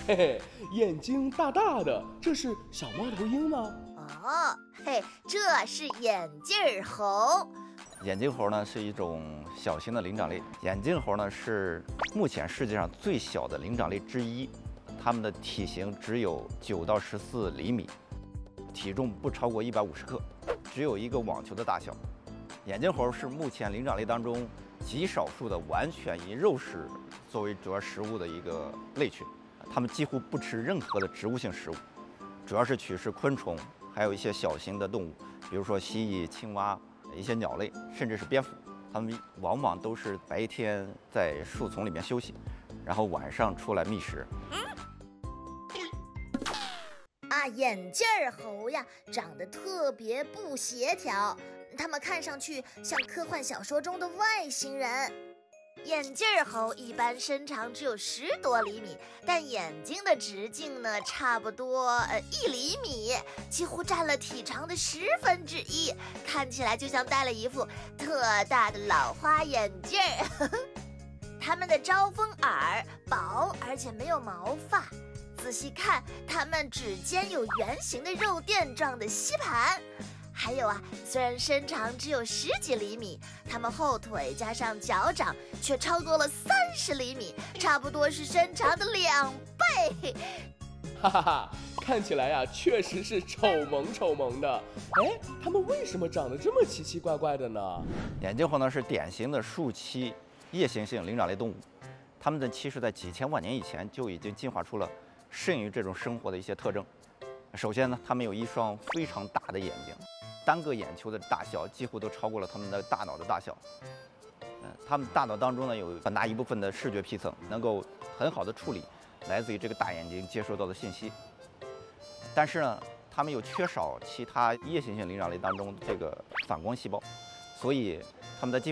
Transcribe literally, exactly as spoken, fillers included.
嘿嘿，眼睛大大的，这是小猫头鹰吗？ 哦，嘿，这是眼镜猴。 眼镜猴呢是一种小型的灵长类，眼镜猴呢是目前世界上最小的灵长类之一，它们的体型只有九到十四厘米，体重不超过一百五十克，只有一个网球的大小。眼镜猴是目前灵长类当中极少数的完全以肉食作为主要食物的一个类群，它们几乎不吃任何的植物性食物，主要是取食昆虫，还有一些小型的动物，比如说蜥蜴、青蛙。一些鸟类，甚至是蝙蝠，它们往往都是白天在树丛里面休息，然后晚上出来觅食。 啊，眼镜猴呀，长得特别不协调，它们看上去像科幻小说中的外星人。眼镜猴一般身长只有十多厘米，但眼睛的直径呢，差不多呃一厘米，几乎占了体长的十分之一，看起来就像戴了一副特大的老花眼镜。它们的招风耳薄，而且没有毛发。仔细看，它们指尖有圆形的肉垫状的吸盘。还有啊，虽然身长只有十几厘米，它们后腿加上脚掌却超过了三十厘米，差不多是身长的两倍。 哈哈哈，看起来呀、啊，确实是丑萌丑萌的。哎，它们为什么长得这么奇奇怪怪的呢？ 眼镜猴呢是典型的树栖夜行性灵长类动物，它们的其实在几千万年以前就已经进化出了适应于这种生活的一些特征。首先呢，它们有一双非常大的眼睛。单个眼球的大小几乎都超过了它们的大脑的大小。嗯，它们大脑当中呢有很大一部分的视觉皮层，能够很好的处理来自于这个大眼睛接收到的信息。但是呢，它们又缺少其他夜行性灵长类当中这个反光细胞，所以它们在